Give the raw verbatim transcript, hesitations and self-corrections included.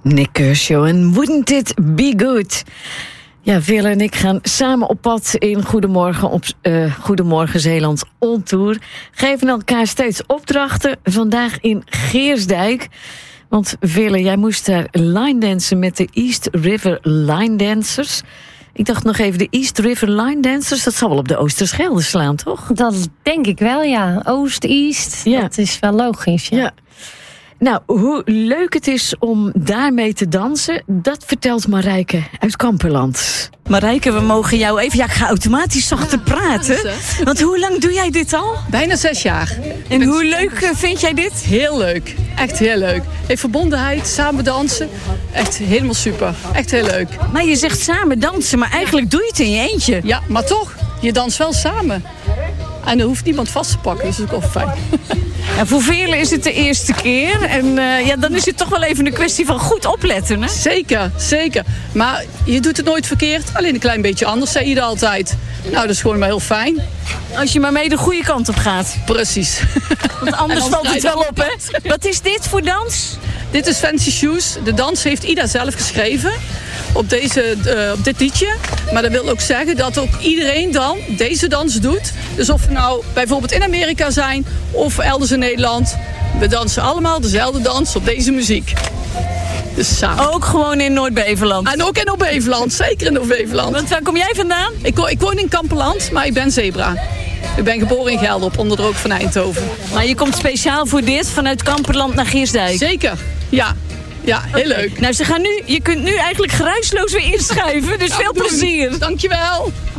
Nick Kershaw en Wouldn't It Be Good? Ja, Veerle en ik gaan samen op pad in Goedemorgen, op, uh, Goedemorgen Zeeland on tour. Geven elkaar steeds opdrachten. Vandaag in Geersdijk. Want Veerle, jij moest daar line dansen met de East River Line Dancers. Ik dacht nog even, de East River Line Dancers, dat zal wel op de Oosterschelde slaan, toch? Dat denk ik wel, ja. Oost-East, ja. Dat is wel logisch, ja. ja. Nou, hoe leuk het is om daarmee te dansen, dat vertelt Marijke uit Kamperland. Marijke, we mogen jou even... Ja, ik ga automatisch zachter ja, praten. Want hoe lang doe jij dit al? Bijna zes jaar. En hoe leuk vind jij dit? Heel leuk. Echt heel leuk. Heeft verbondenheid, samen dansen. Echt helemaal super. Echt heel leuk. Maar je zegt samen dansen, maar eigenlijk doe je het in je eentje. Ja, maar toch, je danst wel samen. En er hoeft niemand vast te pakken, dus dat is ook wel fijn. Ja, voor Veerle is het de eerste keer. En uh, ja, dan is het toch wel even een kwestie van goed opletten, hè? Zeker, zeker. Maar je doet het nooit verkeerd. Alleen een klein beetje anders, zei je altijd. Nou, dat is gewoon maar heel fijn. Als je maar mee de goede kant op gaat. Precies. Want anders valt het wel op, hè? Wat is dit voor dans? Dit is Fancy Shoes. De dans heeft Ida zelf geschreven. Op, deze, uh, op dit liedje. Maar dat wil ook zeggen dat ook iedereen dan deze dans doet. Dus of we nou bijvoorbeeld in Amerika zijn of elders in Nederland. We dansen allemaal dezelfde dans op deze muziek. Dus samen. Ook gewoon in Noord-Beveland? En ook in Noord-Beveland, zeker in Noord-Beveland. Want waar kom jij vandaan? Ik, ik woon in Kamperland, maar ik ben zebra. Ik ben geboren in Gelderop, onder de rook van Eindhoven. Maar je komt speciaal voor dit vanuit Kamperland naar Geersdijk? Zeker, ja. Ja, heel okay. leuk. Nou, ze gaan nu, je kunt nu eigenlijk geruisloos weer inschuiven, dus ja, veel plezier. Dankjewel.